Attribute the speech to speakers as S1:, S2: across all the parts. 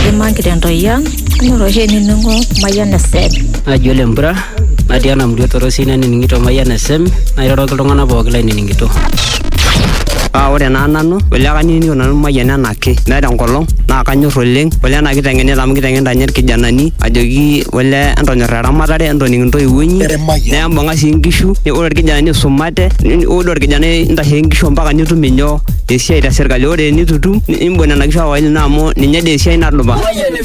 S1: Margaret Ntoyan, Rohe Ninungo, Mayana Sem.
S2: Ajole Mbra, Adiana Mduto Rosina Ningito Mayana Sem, Nairotolongana Bogla Ningito.
S3: Ore nanu welekani ni nanu mayana nake naida ngolong na kanyor oleng wele na kitengene amu kitengena nyer kijanani ajoki wele entonyorra ramatare entoninto iwunyi neyambanga si nkishu ore kijanani sumate ore kijanani ntashe nkishu mpaka nituminyo esiai ta serikali ore nitutum imbona na kishu awali na amu ninye de esiai nadupa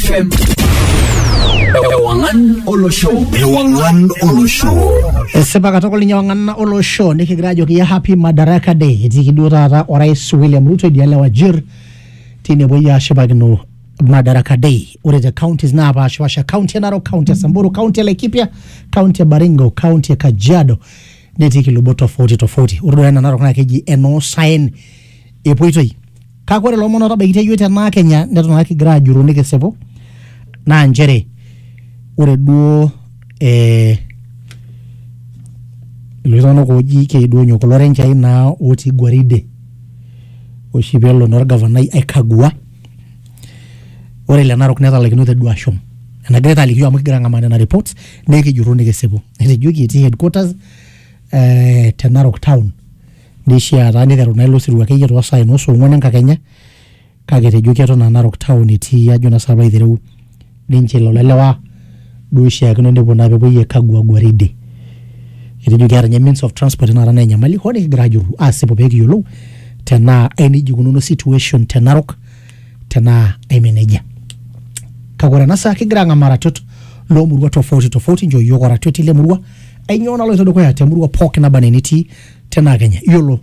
S4: Ewangan Olosho.
S5: Sepa katokol Ewangan Olosho nikigira ajoki ya happy Madaraka Day etikiduo taata Orais William Ruto idiale Wajir tinebo ya shipakino Madaraka Day. Ore the counties naapashipasha county ya Narok, county ya Samburu, county ya Laikipia, county ya Baringo, county ya Kajiado netii lubo tofauti. Ore ena Narok naa keji eno sign epoitoi. Kake ore lomon otabaikita yiok tena Kenya neton ake kigira ajuru nikisipu naa njere ore duo iltung'anak oji keiduo nyoko lorenchai naa otii Gwaride oshi pelo norgavanai aikagua ore le Narok netalaikino te duo ashom enagira alikio amu kigira ng'amana na reports nekijuru nikisipu etejoki etii headquarters te Narok town nishia taa niteru naa ilo sirua akeyie toosai noosong'uan enkakenya kake etejoki eton Narok town etii ajo na sapa itereu ninche lolelewa duo shiakino nepuo naa pepuoi aikagua Gwaride etejoki eeta means of transport naata naa enyamali hoo nikigira ajuru asipu pekiyiolou tenaa enijikununo situation te Narok tenaa aimeneja kake ore ena saa kigira ang'amara tot loomurua tofauti njo yiok oratioti le murua ainyoo naloito dukuya te murua pookin naba nenetii tena Kenya iyiolo